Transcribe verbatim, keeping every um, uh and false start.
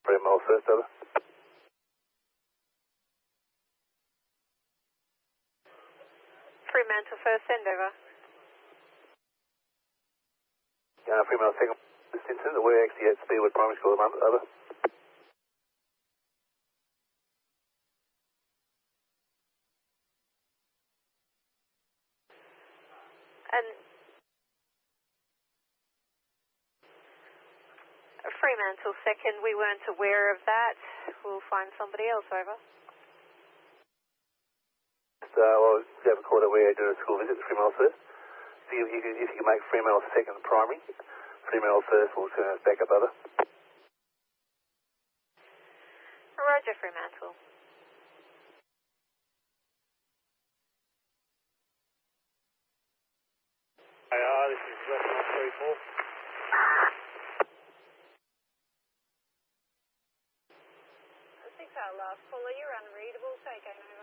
Fremantle first, over. Fremantle first, send over. Uh, Fremantle second. Stinson, we're actually at Speedwood Primary School at the moment, over. And Fremantle second, we weren't aware of that. We'll find somebody else, over. So, well, we have a call that we're doing a school visit to Fremantle first. So if you, can, if you can make Fremantle second primary, Fremantle first will turn us back up, over. Roger, Fremantle. A R, this is West one three four. I think our last caller, you're unreadable, take over.